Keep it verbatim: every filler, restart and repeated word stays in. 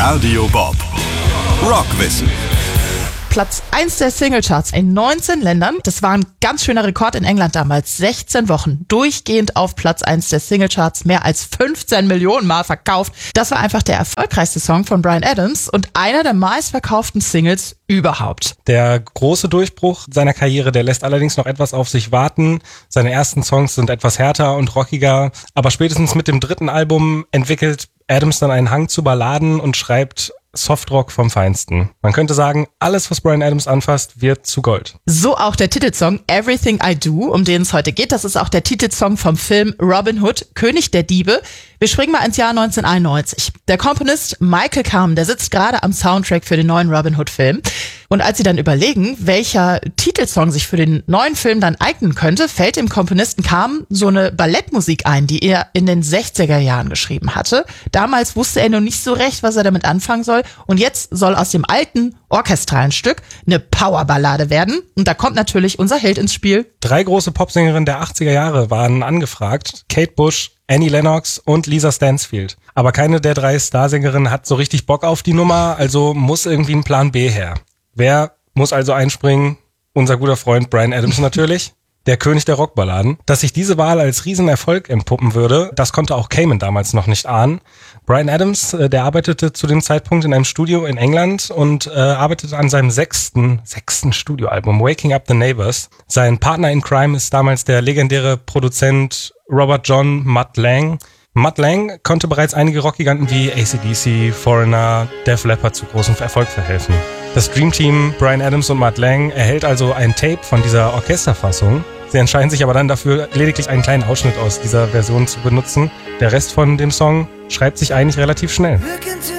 Radio Bob. Rockwissen. Platz eins der Singlecharts in neunzehn Ländern. Das war ein ganz schöner Rekord in England damals. sechzehn Wochen durchgehend auf Platz eins der Singlecharts. Mehr als fünfzehn Millionen Mal verkauft. Das war einfach der erfolgreichste Song von Bryan Adams und einer der meistverkauften Singles überhaupt. Der große Durchbruch seiner Karriere, der lässt allerdings noch etwas auf sich warten. Seine ersten Songs sind etwas härter und rockiger. Aber spätestens mit dem dritten Album entwickelt Adams dann einen Hang zu Balladen und schreibt Softrock vom Feinsten. Man könnte sagen, alles, was Bryan Adams anfasst, wird zu Gold. So auch der Titelsong Everything I Do, um den es heute geht. Das ist auch der Titelsong vom Film Robin Hood, König der Diebe. Wir springen mal ins Jahr neunzehnhunderteinundneunzig. Der Komponist Michael Kamen, der sitzt gerade am Soundtrack für den neuen Robin Hood-Film. Und als sie dann überlegen, welcher Titelsong sich für den neuen Film dann eignen könnte, fällt dem Komponisten Kamen so eine Ballettmusik ein, die er in den sechziger Jahren geschrieben hatte. Damals wusste er noch nicht so recht, was er damit anfangen soll. Und jetzt soll aus dem alten orchestralen Stück eine Powerballade werden. Und da kommt natürlich unser Held ins Spiel. Drei große Popsängerinnen der achtziger Jahre waren angefragt. Kate Bush, Annie Lennox und Lisa Stansfield. Aber keine der drei Starsängerinnen hat so richtig Bock auf die Nummer, also muss irgendwie ein Plan B her. Wer muss also einspringen? Unser guter Freund Bryan Adams natürlich. Der König der Rockballaden. Dass sich diese Wahl als Riesenerfolg entpuppen würde, das konnte auch Kamen damals noch nicht ahnen. Bryan Adams, der arbeitete zu dem Zeitpunkt in einem Studio in England und äh, arbeitete an seinem sechsten, sechsten Studioalbum, Waking Up the Neighbors. Sein Partner in Crime ist damals der legendäre Produzent Robert John Mutt Lange. Mutt Lange konnte bereits einige Rockgiganten wie A C D C, Foreigner, Def Leppard zu großem Erfolg verhelfen. Das Dream Team Bryan Adams und Mutt Lange erhält also ein Tape von dieser Orchesterfassung. Sie entscheiden sich aber dann dafür, lediglich einen kleinen Ausschnitt aus dieser Version zu benutzen. Der Rest von dem Song schreibt sich eigentlich relativ schnell.